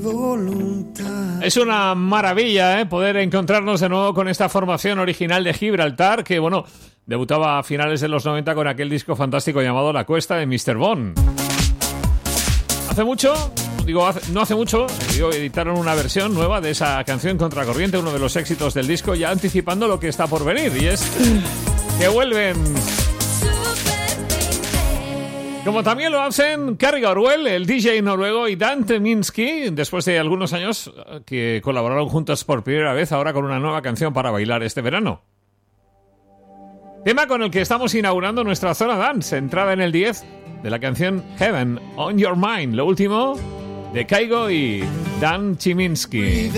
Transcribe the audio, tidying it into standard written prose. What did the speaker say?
Es una maravilla, poder encontrarnos de nuevo con esta formación original de Gibraltar que, bueno, debutaba a finales de los 90 con aquel disco fantástico llamado La Cuesta de Mr. Bond. No hace mucho, editaron una versión nueva de esa canción Contracorriente, uno de los éxitos del disco, ya anticipando lo que está por venir, y es que vuelven. Como también lo hacen Carrie Orwell, el DJ noruego, y Dan Tyminski, después de algunos años que colaboraron juntos por primera vez, ahora con una nueva canción para bailar este verano. Tema con el que estamos inaugurando nuestra zona dance, entrada en el 10 de la canción Heaven on Your Mind, lo último de Kygo y Dan Tyminski.